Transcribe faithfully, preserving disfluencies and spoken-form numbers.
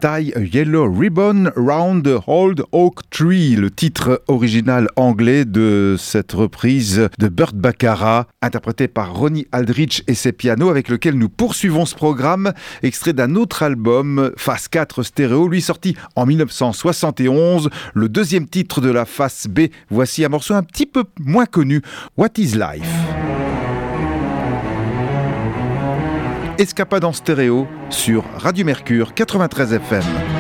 Tie a Yellow Ribbon Round the Old Oak Tree, le titre original anglais de cette reprise de Burt Bacharach, interprétée par Ronnie Aldrich et ses pianos, avec lequel nous poursuivons ce programme, extrait d'un autre album, Phase quatre Stéréo, lui sorti en mille neuf cent soixante et onze, le deuxième titre de la Phase B. Voici un morceau un petit peu moins connu, What is Life? Escapade en stéréo sur Radio Mercure quatre-vingt-treize F M.